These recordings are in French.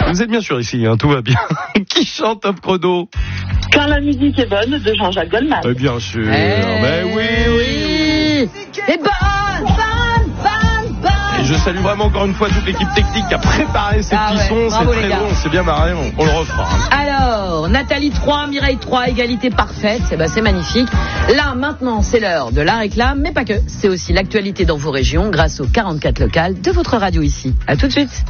Vous êtes bien sûr ici, hein, tout va bien. Qui chante Top Chrono? Quand la musique est bonne, de Jean-Jacques Goldman. Bien sûr. Mais oui. C'est bonne. Et je salue vraiment encore une fois toute l'équipe technique qui a préparé ces petits sons. Bravo, c'est très les gars. bon, c'est bien marré, on le refera. Hein. Alors, Nathalie 3, Mireille 3, égalité parfaite, c'est magnifique. Là, maintenant, c'est l'heure de la réclame, mais pas que. C'est aussi l'actualité dans vos régions grâce aux 44 locales de votre radio ici. À tout de suite.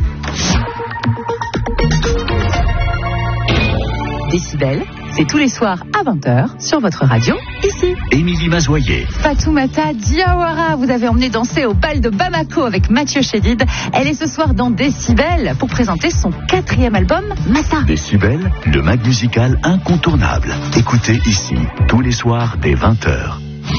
Décibel, c'est tous les soirs à 20h sur votre radio, ici. Émilie Mazoyer. Fatoumata Diawara, vous avez emmené danser au bal de Bamako avec Mathieu Chédid. Elle est ce soir dans Décibel pour présenter son 4e album, Mata. Décibel, le mag musical incontournable. Écoutez ici, tous les soirs dès 20h.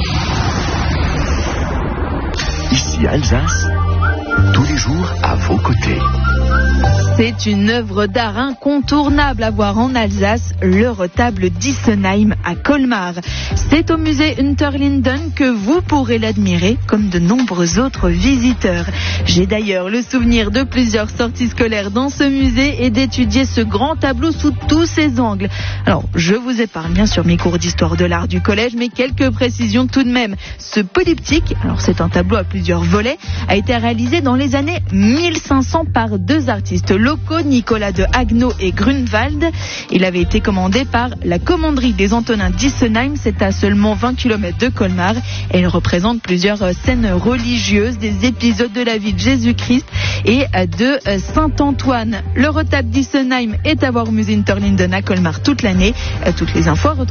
Ici Alsace, tous les jours à vos côtés. C'est une œuvre d'art incontournable à voir en Alsace, le retable d'Issenheim à Colmar. C'est au musée Unterlinden que vous pourrez l'admirer, comme de nombreux autres visiteurs. J'ai d'ailleurs le souvenir de plusieurs sorties scolaires dans ce musée et d'étudier ce grand tableau sous tous ses angles. Alors, je vous épargne bien sûr mes cours d'histoire de l'art du collège, mais quelques précisions tout de même. Ce polyptyque, alors c'est un tableau à plusieurs volets, a été réalisé dans les années 1500 par deux artistes locaux, Nicolas de Haguenau et Grunwald. Il avait été commandé par la commanderie des Antonins d'Issenheim, c'est à seulement 20 km de Colmar, et il représente plusieurs scènes religieuses, des épisodes de la vie de Jésus-Christ et de Saint-Antoine. Le retable d'Issenheim est à voir au musée Unterlinden à Colmar toute l'année. Toutes les infos